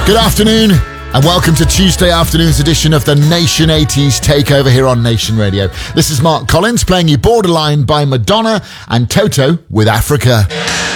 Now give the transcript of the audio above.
Good afternoon, and welcome to Tuesday afternoon's edition of the Nation 80s Takeover here on Nation Radio. This is Mark Collins playing you Borderline by Madonna and Toto with Africa.